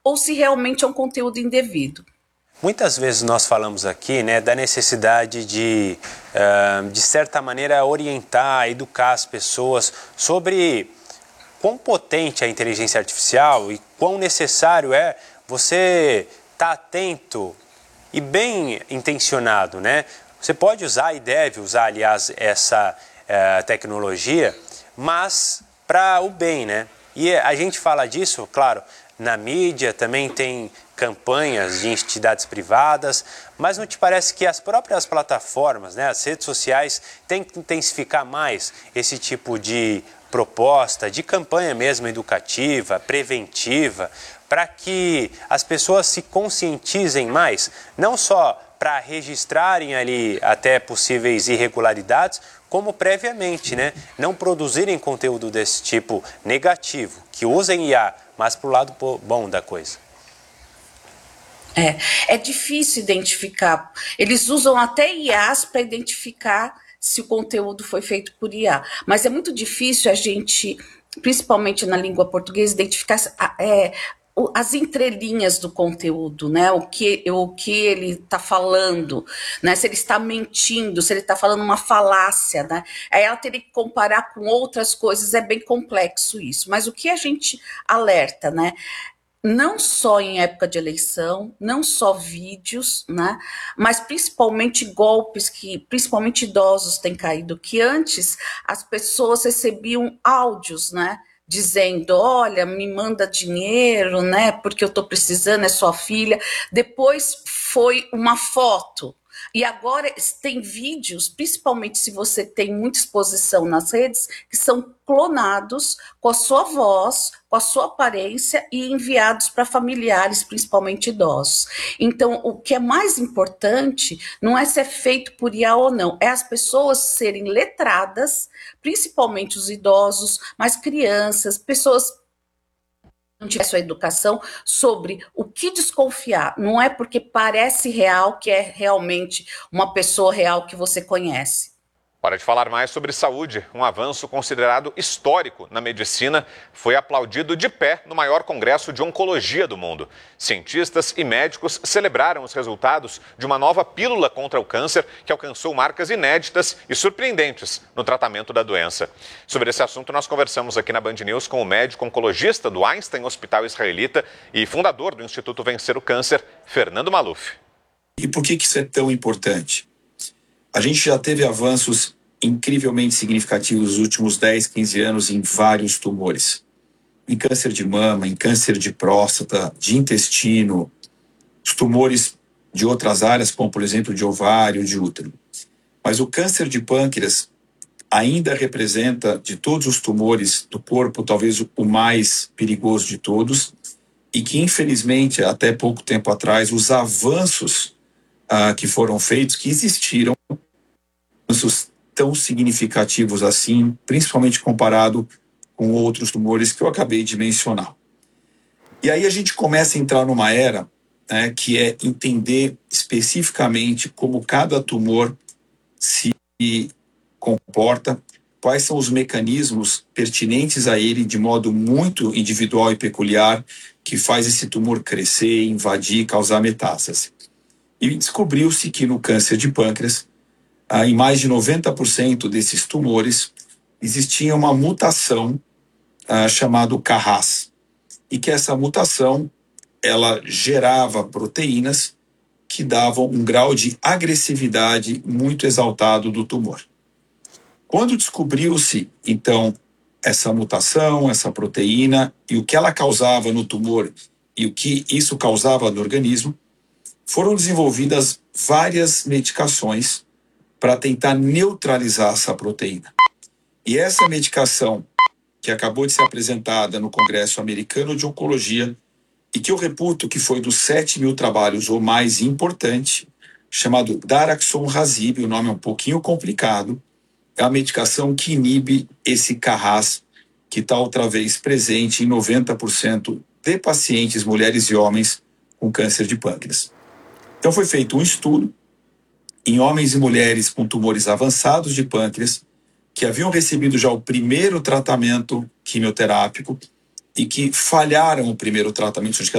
ou se realmente é um conteúdo indevido. Muitas vezes nós falamos aqui, né, da necessidade de certa maneira, orientar, educar as pessoas sobre quão potente é a inteligência artificial e quão necessário é você estar atento e bem intencionado, né? Você pode usar e deve usar, aliás, essa tecnologia, mas para o bem, né? E a gente fala disso, claro, na mídia também tem campanhas de entidades privadas, mas não te parece que as próprias plataformas, né, as redes sociais, têm que intensificar mais esse tipo de proposta, de campanha mesmo educativa, preventiva, para que as pessoas se conscientizem mais, não só para registrarem ali até possíveis irregularidades, como previamente, né, não produzirem conteúdo desse tipo negativo, que usem IA, mas para o lado bom da coisa. É difícil identificar. Eles usam até IAs para identificar se o conteúdo foi feito por IA. Mas é muito difícil a gente, principalmente na língua portuguesa, identificar as entrelinhas do conteúdo, né? O que ele está falando, né? Se ele está mentindo, se ele está falando uma falácia, né? Aí ela teria que comparar com outras coisas, é bem complexo isso. Mas o que a gente alerta, né? Não só em época de eleição, não só vídeos, né? Mas principalmente golpes que, principalmente idosos, têm caído, que antes as pessoas recebiam áudios, né? Dizendo, olha, me manda dinheiro, né? Porque eu estou precisando, é sua filha. Depois foi uma foto. E agora tem vídeos, principalmente se você tem muita exposição nas redes, que são clonados com a sua voz, com a sua aparência e enviados para familiares, principalmente idosos. Então, o que é mais importante não é se é feito por IA ou não, é as pessoas serem letradas, principalmente os idosos, mas crianças, pessoas não tiver sua educação sobre o que desconfiar. Não é porque parece real que é realmente uma pessoa real que você conhece. Hora de falar mais sobre saúde. Um avanço considerado histórico na medicina foi aplaudido de pé no maior congresso de oncologia do mundo. Cientistas e médicos celebraram os resultados de uma nova pílula contra o câncer que alcançou marcas inéditas e surpreendentes no tratamento da doença. Sobre esse assunto, nós conversamos aqui na Band News com o médico oncologista do Einstein Hospital Israelita e fundador do Instituto Vencer o Câncer, Fernando Maluf. E por que isso é tão importante? A gente já teve avanços incrivelmente significativos nos últimos 10, 15 anos em vários tumores. Em câncer de mama, em câncer de próstata, de intestino, os tumores de outras áreas, como por exemplo de ovário, de útero. Mas o câncer de pâncreas ainda representa, de todos os tumores do corpo, talvez o mais perigoso de todos, e que infelizmente, até pouco tempo atrás, os avanços que foram feitos, que existiram, avanços tão significativos assim, principalmente comparado com outros tumores que eu acabei de mencionar. E aí a gente começa a entrar numa era, né, que é entender especificamente como cada tumor se comporta, quais são os mecanismos pertinentes a ele de modo muito individual e peculiar que faz esse tumor crescer, invadir, causar metástase. E descobriu-se que no câncer de pâncreas, em mais de 90% desses tumores, existia uma mutação chamada KRAS. E que essa mutação, ela gerava proteínas que davam um grau de agressividade muito exaltado do tumor. Quando descobriu-se, então, essa mutação, essa proteína, e o que ela causava no tumor e o que isso causava no organismo, foram desenvolvidas várias medicações para tentar neutralizar essa proteína. E essa medicação, que acabou de ser apresentada no Congresso Americano de Oncologia, e que eu reputo que foi dos 7.000 trabalhos o mais importante, chamado Daraxonrasib, o nome é um pouquinho complicado, é a medicação que inibe esse KRAS, que está outra vez presente em 90% de pacientes, mulheres e homens, com câncer de pâncreas. Então foi feito um estudo em homens e mulheres com tumores avançados de pâncreas, que haviam recebido já o primeiro tratamento quimioterápico e que falharam o primeiro tratamento,